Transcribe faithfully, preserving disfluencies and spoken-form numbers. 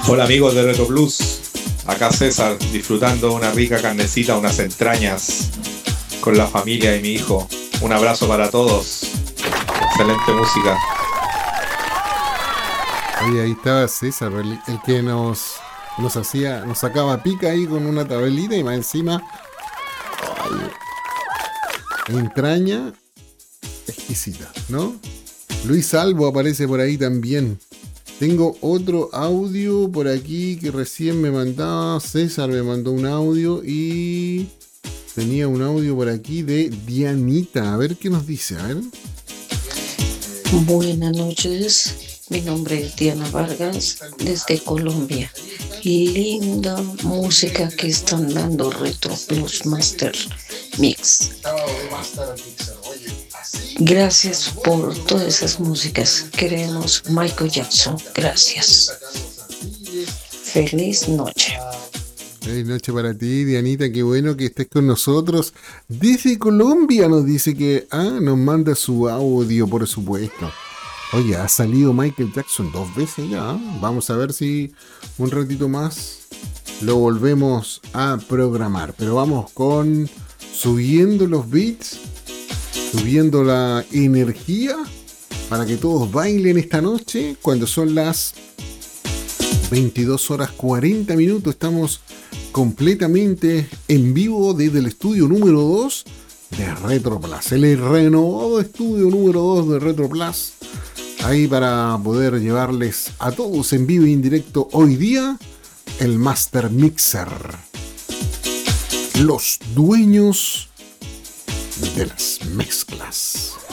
Hola amigos de Retro Plus, acá César disfrutando una rica carnecita, unas entrañas con la familia y mi hijo. Un abrazo para todos, excelente música. Oye, ahí estaba César, el, el que nos, nos hacía, nos sacaba pica ahí con una tabelita y más encima, ay, entraña exquisita, ¿no? Luis Salvo aparece por ahí también. Tengo otro audio por aquí que recién me mandaba. César me mandó un audio y tenía un audio por aquí de Dianita. A ver qué nos dice, a ver. Buenas noches, mi nombre es Diana Vargas desde Colombia. Linda música que están dando Retro Plus Master Mix. Gracias por todas esas músicas. Queremos Michael Jackson. Gracias. Feliz noche. Feliz noche para ti, Dianita. Qué bueno que estés con nosotros. Desde Colombia nos dice que ah, nos manda su audio, por supuesto. Oye, ha salido Michael Jackson dos veces ya. Vamos a ver si un ratito más lo volvemos a programar. Pero vamos con subiendo los beats, subiendo la energía para que todos bailen esta noche cuando son las veintidós horas cuarenta minutos. Estamos completamente en vivo desde el estudio número dos de Retro Plus, el renovado estudio número dos de Retro Plus, ahí para poder llevarles a todos en vivo y en directo hoy día el Master Mixer, los dueños de las mezclas.